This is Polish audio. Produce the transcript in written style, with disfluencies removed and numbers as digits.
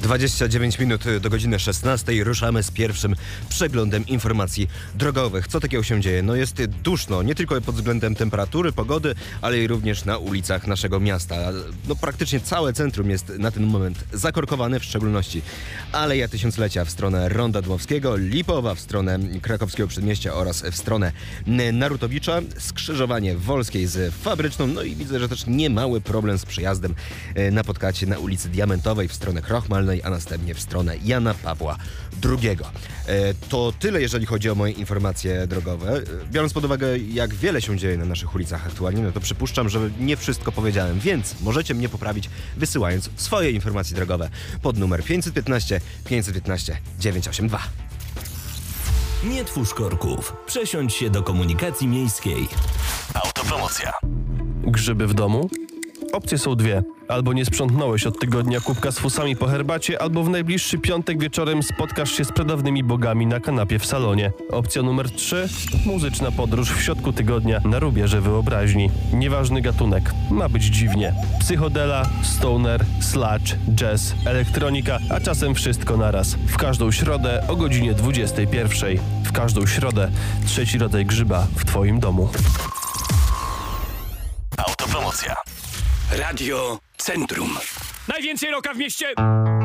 29 minut do godziny 16. Ruszamy z pierwszym przeglądem informacji drogowych. Co takiego się dzieje? No jest duszno, nie tylko pod względem temperatury, pogody, ale i również na ulicach naszego miasta. No praktycznie całe centrum jest na ten moment zakorkowane, w szczególności Aleja Tysiąclecia w stronę Ronda Dmowskiego, Lipowa w stronę Krakowskiego Przedmieścia oraz w stronę Narutowicza, skrzyżowanie Wolskiej z Fabryczną, no i widzę, że też niemały problem z przejazdem na Podkacie na ulicy Diamentowej w stronę Krochmalnej, a następnie w stronę Jana Pawła II. To tyle, jeżeli chodzi o moje informacje drogowe. Biorąc pod uwagę, jak wiele się dzieje na naszych ulicach aktualnie, no to przypuszczam, że nie wszystko powiedziałem, więc możecie mnie poprawić, wysyłając swoje informacje drogowe pod numer 515 515 982. Nie twórz korków. Przesiądź się do komunikacji miejskiej. Autopromocja. Grzyby w domu? Opcje są dwie. Albo nie sprzątnąłeś od tygodnia kubka z fusami po herbacie, albo w najbliższy piątek wieczorem spotkasz się z pradawnymi bogami na kanapie w salonie. Opcja numer 3. Muzyczna podróż w środku tygodnia na rubieże wyobraźni. Nieważny gatunek. Ma być dziwnie. Psychodela, stoner, sludge, jazz, elektronika, a czasem wszystko naraz. W każdą środę o godzinie 21. W każdą środę trzeci rodzaj grzyba w twoim domu. Autopromocja. Radio Centrum. Najwięcej roka w mieście!